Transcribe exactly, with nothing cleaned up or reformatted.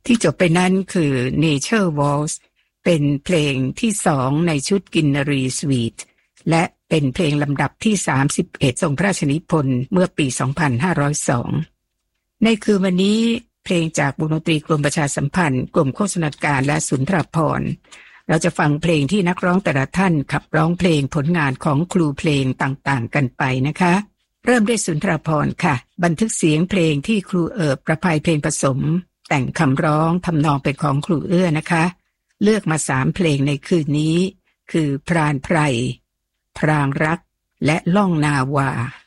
ที่จบไปนั้นคือ Nature Waltz เป็นเพลงที่สองในชุดกินนรีสวีทและเป็นเพลงลำดับที่สามสิบเอ็ดทรงพระราชนิพนธ์เมื่อปีสองพันห้าร้อยสองในคืนวันนี้เพลงจากวงดนตรีกรมประชาสัมพันธ์กรมโฆษณาการและสุนทรภรณ์เราจะฟังเพลงที่นักร้องแต่ละท่านขับร้องเพลงผลงานของครูเพลงต่างๆกันไปนะคะเริ่มด้วยสุนทรภรณ์ค่ะบันทึกเสียงเพลงที่ครูเอิบประภัยเพลงผสมแต่งคำร้องทำนองเป็นของครูเอื้อนะคะเลือกมาสามเพลงในคืนนี้คือพรานไพรพรางรักและล่องนาวา